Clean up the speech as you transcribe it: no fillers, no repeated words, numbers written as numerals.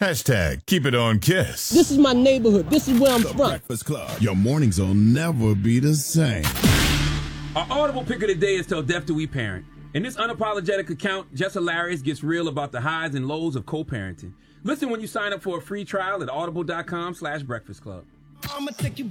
Hashtag keep it on Kiss. This is my neighborhood. This is where I'm from. Breakfast Club. Your mornings will never be the same. Our Audible pick of the day is Tell Deaf to We Parent. In this unapologetic account, Jess Hilarious gets real about the highs and lows of co-parenting. Listen when you sign up for a free trial at audible.com/breakfastclub. I'ma take you